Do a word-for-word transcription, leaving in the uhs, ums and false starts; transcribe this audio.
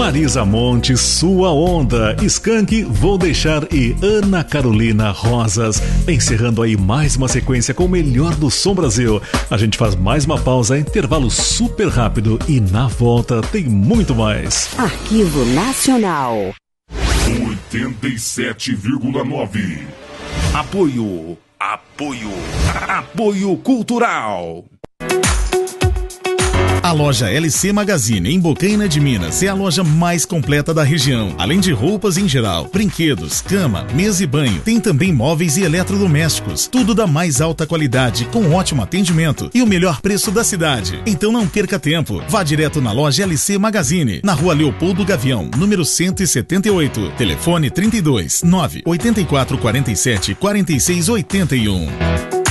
Marisa Monte, Sua Onda, Skank, Vou Deixar e Ana Carolina Rosas. Encerrando aí mais uma sequência com o melhor do Som Brasil. A gente faz mais uma pausa, intervalo super rápido e na volta tem muito mais. Arquivo Nacional oitenta e sete vírgula nove. Apoio, apoio, apoio cultural. A loja L C Magazine, em Bocaina de Minas, é a loja mais completa da região. Além de roupas em geral, brinquedos, cama, mesa e banho. Tem também móveis e eletrodomésticos. Tudo da mais alta qualidade, com ótimo atendimento e o melhor preço da cidade. Então não perca tempo. Vá direto na loja L C Magazine, na rua Leopoldo Gavião, número cento e setenta e oito. Telefone trinta e dois, nove, oitenta e quatro, quarenta e sete, quarenta e seis, oitenta e um.